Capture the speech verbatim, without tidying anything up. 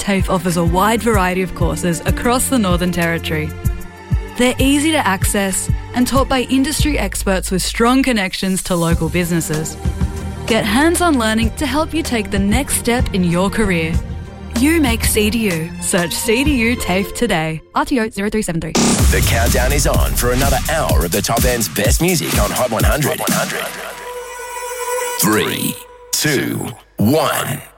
TAFE offers a wide variety of courses across the Northern Territory. They're easy to access and taught by industry experts with strong connections to local businesses. Get hands-on learning to help you take the next step in your career. You make C D U. Search C D U TAFE today. R T O zero three seven three. The countdown is on for another hour of the top end's best music on Hot one hundred. Hot one hundred. Three, two, one.